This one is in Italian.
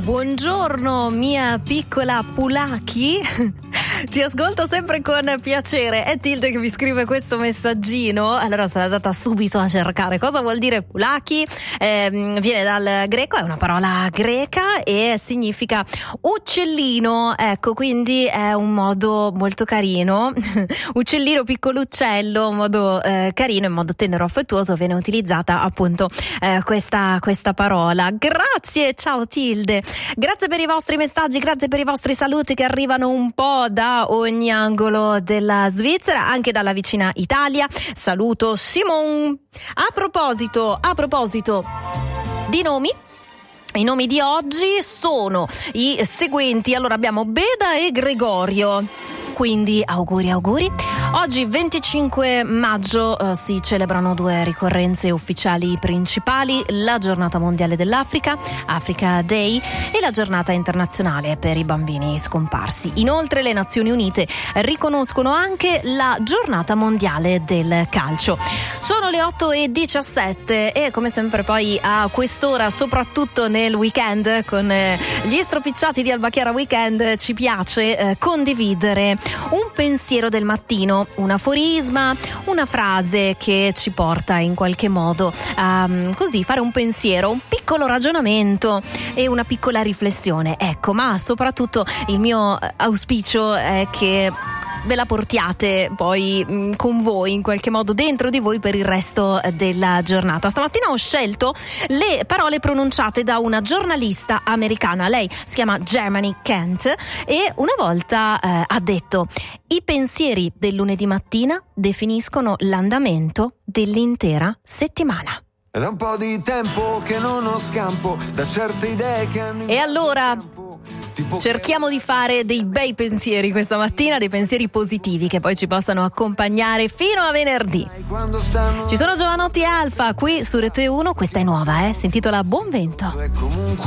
buongiorno mia piccola Pulaki. Ti ascolto sempre con piacere. È Tilde che mi scrive questo messaggino. Allora sono andata subito a cercare cosa vuol dire Pulaki. Viene dal greco, è una parola greca e significa uccellino. Ecco, quindi è un modo molto carino. Uccellino, piccolo uccello, un modo carino, in modo tenero, affettuoso. Viene utilizzata appunto questa parola. Grazie, ciao Tilde. Grazie per i vostri messaggi, grazie per i vostri saluti che arrivano un po' da ogni angolo della Svizzera, anche dalla vicina Italia. Saluto Simon. A proposito di nomi, i nomi di oggi sono i seguenti. Allora abbiamo Beda e Gregorio. Quindi auguri. Oggi 25 maggio si celebrano due ricorrenze ufficiali principali: la giornata mondiale dell'Africa, Africa Day, e la giornata internazionale per i bambini scomparsi. Inoltre le Nazioni Unite riconoscono anche la giornata mondiale del calcio. Sono le 8:17 e come sempre poi a quest'ora, soprattutto nel weekend con gli stropicciati di Alba Chiara Weekend, ci piace condividere un pensiero del mattino, un aforisma, una frase che ci porta in qualche modo a così fare un pensiero, un piccolo ragionamento e una piccola riflessione. Ecco, ma soprattutto il mio auspicio è che ve la portiate poi con voi, in qualche modo dentro di voi, per il resto della giornata. Stamattina ho scelto le parole pronunciate da una giornalista americana. Lei si chiama Germany Kent e una volta ha detto: i pensieri del lunedì mattina definiscono l'andamento dell'intera settimana. È da un po' di tempo che non ho scampo da certe idee che hanno... E allora cerchiamo di fare dei bei pensieri questa mattina, dei pensieri positivi che poi ci possano accompagnare fino a venerdì. Ci sono Giovanotti e Alfa qui su Rete 1, questa è nuova, si intitola Buon Vento.